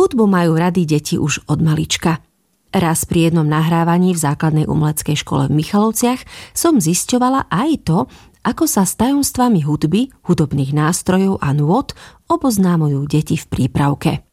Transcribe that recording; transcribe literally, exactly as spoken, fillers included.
Hudbu majú rady deti už od malička. Raz pri jednom nahrávaní v základnej umeleckej škole v Michalovciach som zisťovala aj to, ako sa s tajomstvami hudby, hudobných nástrojov a nôt oboznámujú deti v prípravke.